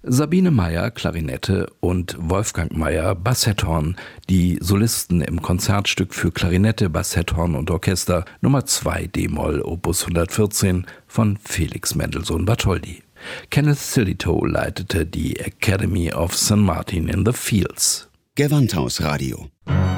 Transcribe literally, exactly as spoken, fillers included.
Sabine Meyer, Klarinette und Wolfgang Meyer, Bassetthorn, die Solisten im Konzertstück für Klarinette, Bassetthorn und Orchester Nummer zwei d-Moll Opus hundertvierzehn von Felix Mendelssohn Bartholdy. Kenneth Sillitoe leitete die Academy of Saint Martin in the Fields. Gewandhausradio.